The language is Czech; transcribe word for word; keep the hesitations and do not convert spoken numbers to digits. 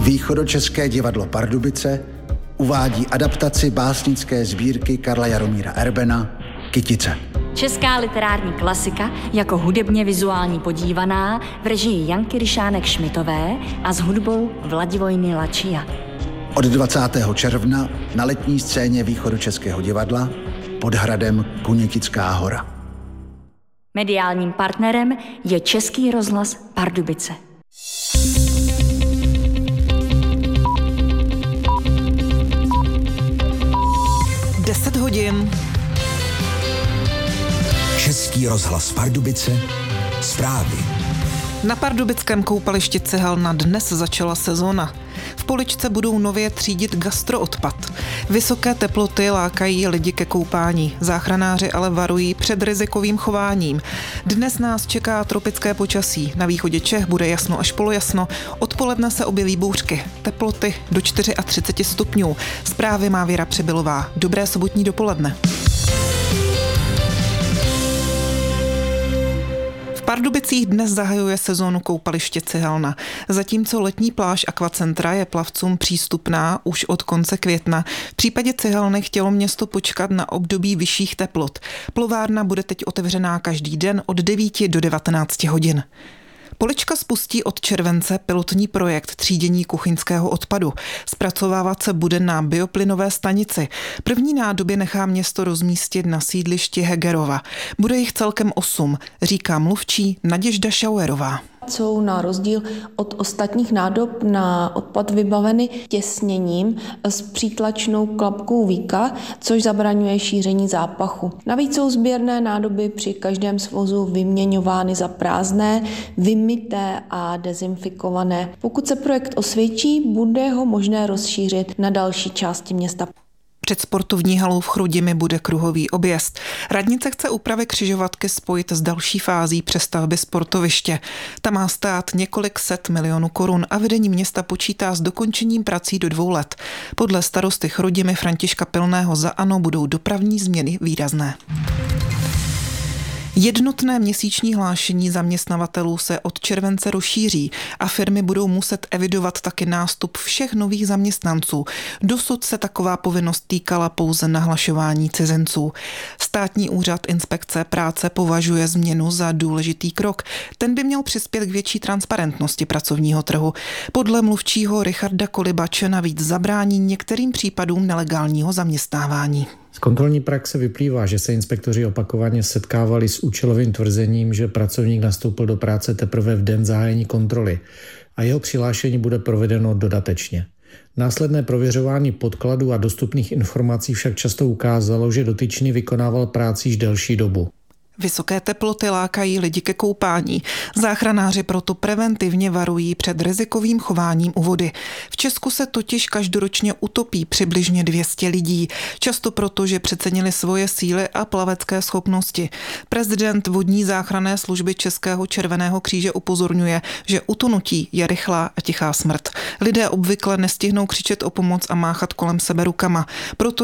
Východočeské divadlo Pardubice uvádí adaptaci básnické sbírky Karla Jaromíra Erbena Kytice. Česká literární klasika jako hudebně vizuální podívaná v režii Janky Ryšánek-Šmitové a s hudbou Vladivojny Lačia. Od dvacátého června na letní scéně Východočeského divadla pod hradem Kunětická hora. Mediálním partnerem je Český rozhlas Pardubice. deset hodin. Český rozhlas Pardubice, zprávy. Na pardubickém koupališti Cihelna dnes začala sezóna. V Poličce budou nově třídit gastroodpad. Vysoké teploty lákají lidi ke koupání. Záchranáři ale varují před rizikovým chováním. Dnes nás čeká tropické počasí. Na východě Čech bude jasno až polojasno. Odpoledne se objeví bouřky. Teploty do třicet čtyři stupňů. Zprávy má Věra Přibylová. Dobré sobotní dopoledne. V Pardubicích dnes zahajuje sezónu koupaliště Cihelna. Zatímco letní pláž Aquacentra je plavcům přístupná už od konce května, v případě Cihelny chtělo město počkat na období vyšších teplot. Plovárna bude teď otevřená každý den od devíti do devatenácti hodin. Polička spustí od července pilotní projekt třídění kuchyňského odpadu. Zpracovávat se bude na bioplynové stanici. První nádoby nechá město rozmístit na sídlišti Hegerova. Bude jich celkem osm, říká mluvčí Naděžda Šauerová. Jsou na rozdíl od ostatních nádob na odpad vybaveny těsněním s přítlačnou klapkou víka, což zabraňuje šíření zápachu. Navíc jsou sběrné nádoby při každém svozu vyměňovány za prázdné, vymyté a dezinfikované. Pokud se projekt osvědčí, bude ho možné rozšířit na další části města. Před sportovní halou v Chrudimi bude kruhový objezd. Radnice chce úpravy křižovatky spojit s další fází přestavby sportoviště. Ta má stát několik set milionů korun a vedení města počítá s dokončením prací do dvou let. Podle starosty Chrudimi Františka Pilného za ANO budou dopravní změny výrazné. Jednotné měsíční hlášení zaměstnavatelů se od července rozšíří a firmy budou muset evidovat taky nástup všech nových zaměstnanců. Dosud se taková povinnost týkala pouze nahlašování cizinců. Státní úřad inspekce práce považuje změnu za důležitý krok. Ten by měl přispět k větší transparentnosti pracovního trhu. Podle mluvčího Richarda Kolibače navíc zabrání některým případům nelegálního zaměstnávání. Z kontrolní praxe vyplývá, že se inspektoři opakovaně setkávali s účelovým tvrzením, že pracovník nastoupil do práce teprve v den zahájení kontroly a jeho přihlášení bude provedeno dodatečně. Následné prověřování podkladů a dostupných informací však často ukázalo, že dotyčný vykonával práci již delší dobu. Vysoké teploty lákají lidi ke koupání. Záchranáři proto preventivně varují před rizikovým chováním u vody. V Česku se totiž každoročně utopí přibližně dvě stě lidí. Často proto, že přecenili svoje síly a plavecké schopnosti. Prezident vodní záchranné služby Českého červeného kříže upozorňuje, že utonutí je rychlá a tichá smrt. Lidé obvykle nestihnou křičet o pomoc a máchat kolem sebe rukama. Proto